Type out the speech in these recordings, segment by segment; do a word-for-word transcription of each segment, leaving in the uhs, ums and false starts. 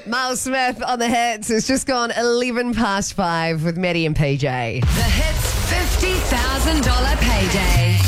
Miles Smith on the hits. It's just gone eleven past five with Maddie and P J. The Hits fifty thousand dollars payday.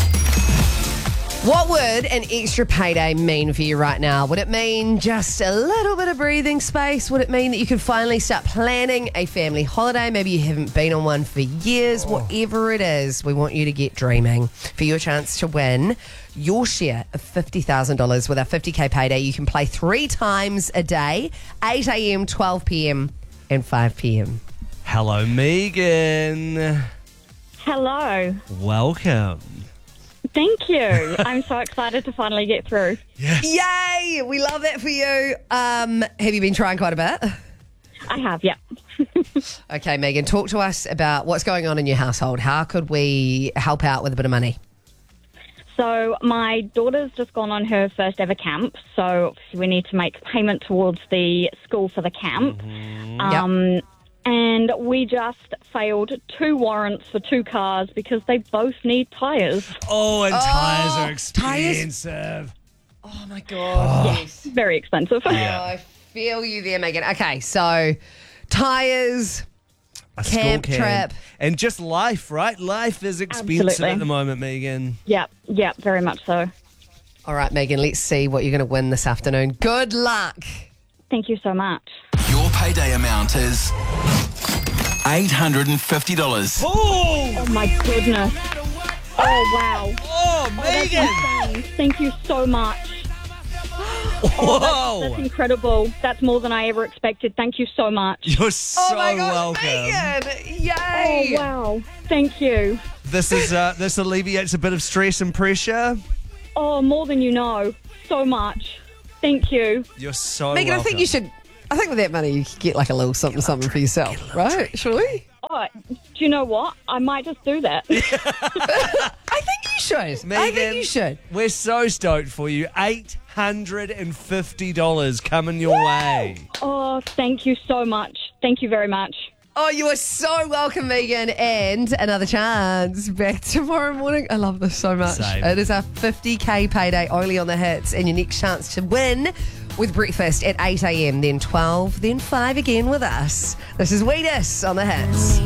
What would an extra payday mean for you right now? Would it mean just a little bit of breathing space? Would it mean that you could finally start planning a family holiday? Maybe you haven't been on one for years. Oh. Whatever it is, we want you to get dreaming. For your chance to win your share of fifty thousand dollars with our fifty K payday, you can play three times a day, eight a.m, twelve p.m, and five p.m. Hello, Megan. Hello. Welcome. Thank you. I'm so excited to finally get through. Yes. Yay! We love that for you. Um, have you been trying quite a bit? I have, yeah. Okay, Megan, talk to us about what's going on in your household. How could we help out with a bit of money? So my daughter's just gone on her first ever camp, so we need to make payment towards the school for the camp. Mm-hmm. Um, Yep. And we just failed two warrants for two cars because they both need tyres. Oh, and Oh, tyres are tyres- expensive. Oh, my God. Yes. Very expensive. Oh, I feel you there, Megan. Okay, so tyres, A school camp camp. trip. And just life, right? Life is expensive Absolutely. at the moment, Megan. Yep, yep, very much so. All right, Megan, let's see what you're going to win this afternoon. Good luck. Thank you so much. Your payday amount is eight hundred fifty dollars. Oh, Oh my goodness. Oh, wow. oh, That's Megan. insane. Thank you so much. Whoa. That's incredible. That's more than I ever expected. Thank you so much. You're so Oh, my gosh, welcome. Megan. Yay. Oh, wow. Thank you. This is uh, this alleviates a bit of stress and pressure. Oh, more than you know. So much. Thank you. You're so Megan, welcome. I think you should, I think with that money you could get like a little something something for yourself, right? Surely? Oh, do you know what? I might just do that. I think you should. Megan, I think you should. We're so stoked for you. eight hundred fifty dollars coming your way. Oh, thank you so much. Thank you very much. Oh, you are so welcome, Megan. And another chance back tomorrow morning. I love this so much. Same. It is our fifty K payday only on the hits. And your next chance to win with breakfast at eight a.m, then twelve, then five again with us. This is Weedus on the hits.